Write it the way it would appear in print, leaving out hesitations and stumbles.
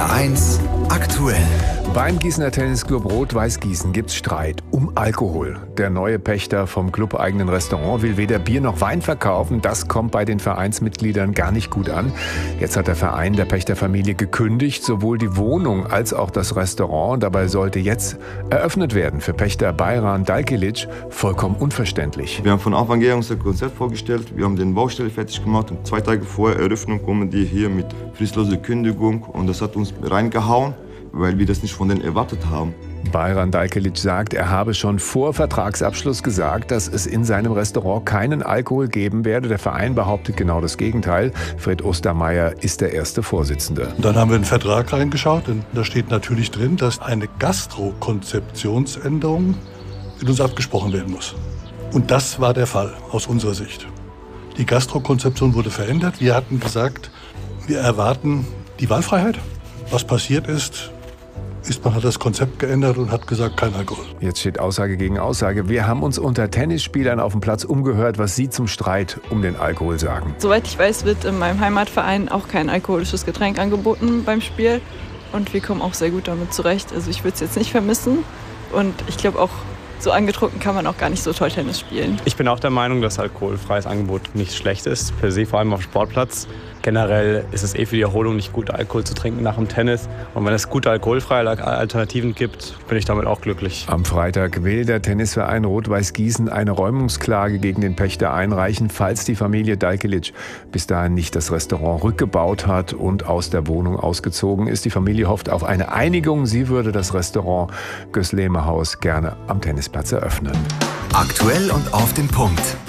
HR1 aktuell. Beim Gießener Tennisclub Rot-Weiß Gießen gibt's Streit um Alkohol. Der neue Pächter vom clubeigenen Restaurant will weder Bier noch Wein verkaufen. Das kommt bei den Vereinsmitgliedern gar nicht gut an. Jetzt hat der Verein der Pächterfamilie gekündigt, sowohl die Wohnung als auch das Restaurant. Dabei sollte jetzt eröffnet werden. Für Pächter Bayran Dalkilic vollkommen unverständlich. Wir haben von Anfang an unser Konzept vorgestellt. Wir haben den Baustelle fertig gemacht und 2 Tage vor Eröffnung kommen die hier mit fristloser Kündigung und das hat uns reingehauen, weil wir das nicht von denen erwartet haben. Bayran Dalkilic sagt, er habe schon vor Vertragsabschluss gesagt, dass es in seinem Restaurant keinen Alkohol geben werde. Der Verein behauptet genau das Gegenteil. Fred Ostermeier ist der erste Vorsitzende. Dann haben wir in den Vertrag reingeschaut und da steht natürlich drin, dass eine Gastro-Konzeptionsänderung mit uns abgesprochen werden muss. Und das war der Fall aus unserer Sicht. Die Gastro-Konzeption wurde verändert. Wir hatten gesagt, wir erwarten die Wahlfreiheit. Was passiert ist, man hat das Konzept geändert und hat gesagt, kein Alkohol. Jetzt steht Aussage gegen Aussage. Wir haben uns unter Tennisspielern auf dem Platz umgehört, was sie zum Streit um den Alkohol sagen. Soweit ich weiß, wird in meinem Heimatverein auch kein alkoholisches Getränk angeboten beim Spiel. Und wir kommen auch sehr gut damit zurecht. Also ich würde es jetzt nicht vermissen. Und ich glaube auch, so angetrunken kann man auch gar nicht so toll Tennis spielen. Ich bin auch der Meinung, dass alkoholfreies Angebot nicht schlecht ist, per se, vor allem auf dem Sportplatz. Generell ist es für die Erholung nicht gut, Alkohol zu trinken nach dem Tennis. Und wenn es gute alkoholfreie Alternativen gibt, bin ich damit auch glücklich. Am Freitag will der Tennisverein Rot-Weiß Gießen eine Räumungsklage gegen den Pächter einreichen, falls die Familie Dalkilic bis dahin nicht das Restaurant rückgebaut hat und aus der Wohnung ausgezogen ist. Die Familie hofft auf eine Einigung. Sie würde das Restaurant Gösleme Haus gerne am Tennisplatz eröffnen. Aktuell und auf den Punkt.